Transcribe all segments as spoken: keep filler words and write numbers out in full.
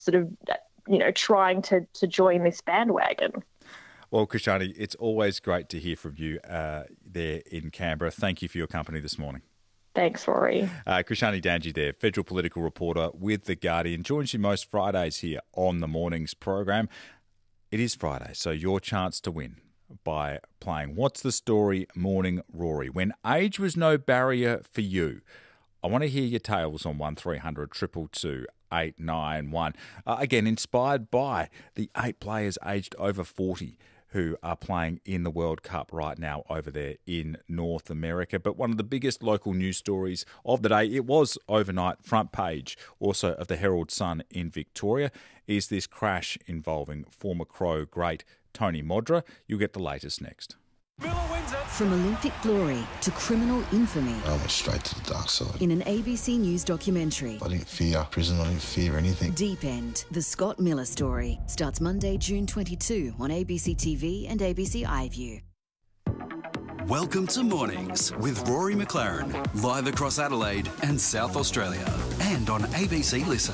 sort of, you know, trying to, to join this bandwagon. Well, Krishani, it's always great to hear from you uh, there in Canberra. Thank you for your company this morning. Thanks, Rory. Uh, Krishani Danji there, federal political reporter with The Guardian, joins you most Fridays here on the Mornings program. It is Friday, so your chance to win by playing What's the Story Morning Rory. When age was no barrier for you. I want to hear your tales on one three hundred two two two eight nine one. Uh, again, inspired by the eight players aged over forty who are playing in the World Cup right now over there in North America. But one of the biggest local news stories of the day, it was overnight front page also of the Herald Sun in Victoria, is this crash involving former Crow great Tony Modra. You'll get the latest next. From Olympic glory to criminal infamy. I went straight to the dark side. In an A B C News documentary. I didn't fear prison, I didn't fear anything. Deep End, the Scott Miller story, starts Monday, June twenty-second on A B C T V and A B C iView. Welcome to Mornings with Rory McLaren, live across Adelaide and South Australia and on A B C Listen.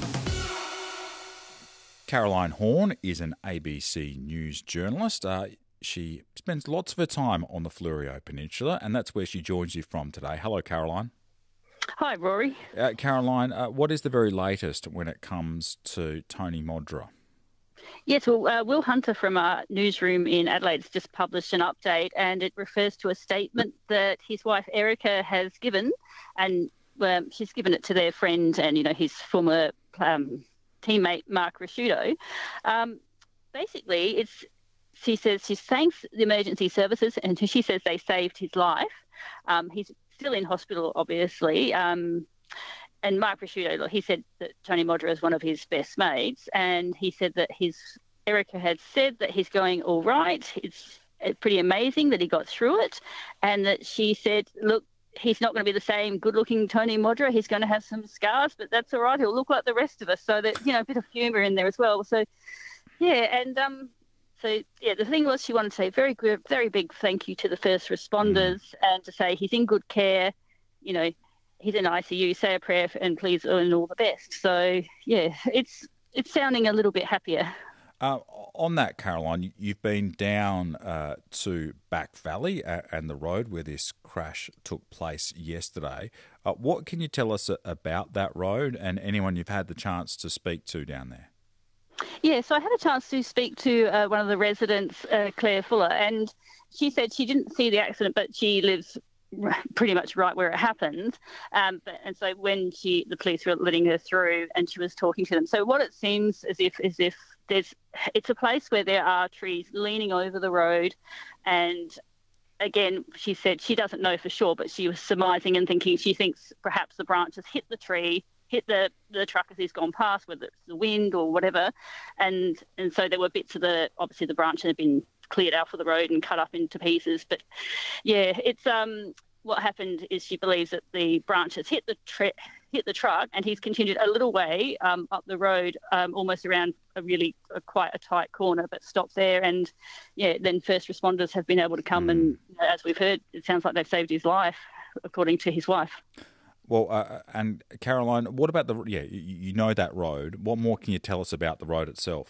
Caroline Horn is an A B C News journalist. Uh, She spends lots of her time on the Fleurieu Peninsula, and that's where she joins you from today. Hello, Caroline. Hi, Rory. Uh, Caroline, uh, what is the very latest when it comes to Tony Modra? Yes, well, uh, Will Hunter from our newsroom in Adelaide has just published an update, and it refers to a statement that his wife Erica has given, and um, she's given it to their friend and, you know, his former um, teammate Mark Rasciuto. Um, basically, it's She says she thanks the emergency services and she says they saved his life. Um, he's still in hospital, obviously. Um, and Mark Rasciuto, he said that Tony Modra is one of his best mates, and he said that his Erica had said that he's going all right. It's, it's pretty amazing that he got through it, and that she said, look, he's not going to be the same good-looking Tony Modra. He's going to have some scars, but that's all right. He'll look like the rest of us. So that, you know, a bit of humour in there as well. So, yeah, and um. So, yeah, the thing was she wanted to say very good, very big thank you to the first responders mm. and to say he's in good care, you know, he's in I C U, say a prayer and please earn all the best. So, yeah, it's it's sounding a little bit happier. Uh, on that, Caroline, you've been down uh, to Back Valley uh, and the road where this crash took place yesterday. Uh, what can you tell us about that road and anyone you've had the chance to speak to down there? Yeah, so I had a chance to speak to uh, one of the residents, uh, Claire Fuller, and she said she didn't see the accident, but she lives r- pretty much right where it happened. Um, but, and so when she, the police were letting her through, and she was talking to them. So what it seems as if, as if there's, it's a place where there are trees leaning over the road, and again, she said she doesn't know for sure, but she was surmising and thinking she thinks perhaps the branches hit the tree. hit the, the truck as he's gone past, whether it's the wind or whatever. And and so there were bits of the, obviously the branch had been cleared out for the road and cut up into pieces. But yeah, it's um what happened is she believes that the branches hit the tre- hit the truck, and he's continued a little way um, up the road, um, almost around a really a, quite a tight corner, but stopped there. And yeah, then first responders have been able to come mm. and, you know, as we've heard, it sounds like they've saved his life, according to his wife. Well, uh, and Caroline, what about the, yeah, you, you know that road. What more can you tell us about the road itself?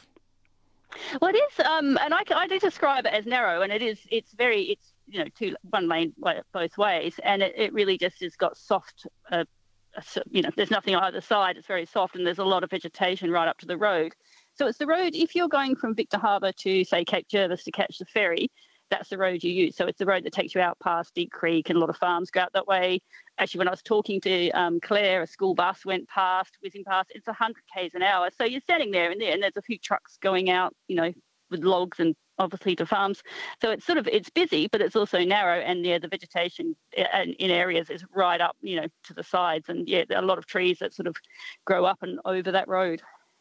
Well, it is, um, and I, I do describe it as narrow, and it is, it's very, it's, you know, two, one lane both ways, and it, it really just has got soft, uh, you know, there's nothing on either side. It's very soft, and there's a lot of vegetation right up to the road. So it's the road, if you're going from Victor Harbour to, say, Cape Jervis to catch the ferry, that's the road you use. So it's the road that takes you out past Deep Creek, and a lot of farms go out that way. Actually, when I was talking to um, Claire, a school bus went past, whizzing past. It's one hundred kays an hour. So you're standing there and there, and there's a few trucks going out, you know, with logs and obviously to farms. So it's sort of, it's busy, but it's also narrow. And yeah, the vegetation in areas is right up, you know, to the sides. And yeah, there are a lot of trees that sort of grow up and over that road.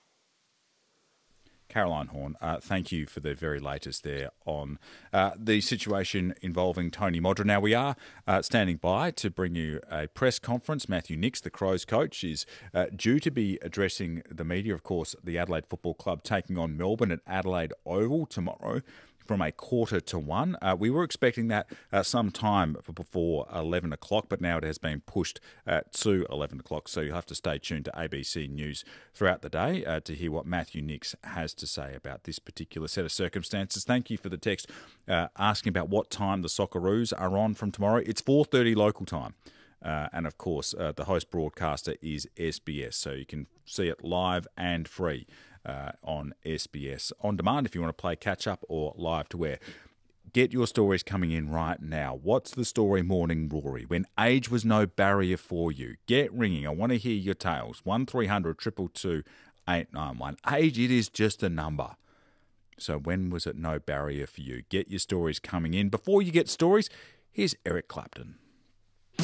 Caroline Horn, uh, thank you for the very latest there on uh, the situation involving Tony Modra. Now, we are uh, standing by to bring you a press conference. Matthew Nicks, the Crows coach, is uh, due to be addressing the media. Of course, the Adelaide Football Club taking on Melbourne at Adelaide Oval tomorrow from a quarter to one. Uh, we were expecting that uh, some time before eleven o'clock, but now it has been pushed uh, to eleven o'clock. So you'll have to stay tuned to A B C News throughout the day uh, to hear what Matthew Nicks has to say about this particular set of circumstances. Thank you for the text uh, asking about what time the Socceroos are on from tomorrow. It's four thirty local time. Uh, and, of course, uh, the host broadcaster is S B S, so you can see it live and free uh, on S B S On Demand if you want to play catch-up or live to air. Get your stories coming in right now. What's the story, Morning Rory? When age was no barrier for you. Get ringing. I want to hear your tales. one three hundred two two two eight nine one. Age, it is just a number. So when was it no barrier for you? Get your stories coming in. Before you get stories, here's Eric Clapton.